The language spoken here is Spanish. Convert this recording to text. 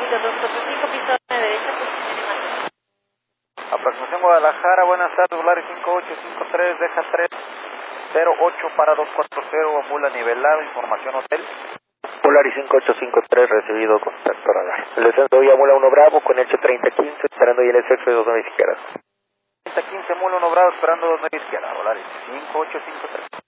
Pacífico 245, pista de derecha, posición imagen. Aproximación Guadalajara, buenas tardes, Volaris 5853, deja 308 para 240, ambula nivelado, información hotel. Polaris 5853, recibido contacto radar. El descenso hoy a Mula 1 Bravo con Elche 3015, esperando y el exceso de 29 izquierdas. 3015, Mula 1 Bravo, esperando 29 izquierda, Volaris 5853.